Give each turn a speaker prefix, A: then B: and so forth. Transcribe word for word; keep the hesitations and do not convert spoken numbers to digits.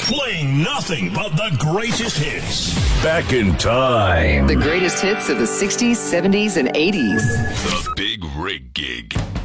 A: Playing nothing but the greatest hits.
B: Back in time.
C: The greatest hits of the sixties, seventies, and eighties.
B: The Big Rig Gig.